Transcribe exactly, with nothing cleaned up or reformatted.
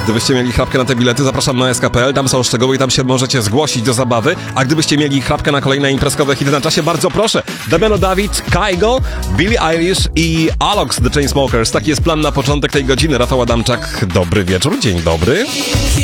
Gdybyście mieli chrapkę na te bilety, zapraszam na S K kropka P L, tam są szczegóły i tam się możecie zgłosić do zabawy. A gdybyście mieli chrapkę na kolejne imprezkowe hity na czasie, bardzo proszę. Damiano David, Kygo, Billie Eilish i Alox The Chainsmokers. Taki jest plan na początek tej godziny. Rafał Adamczak, dobry wieczór, dzień dobry.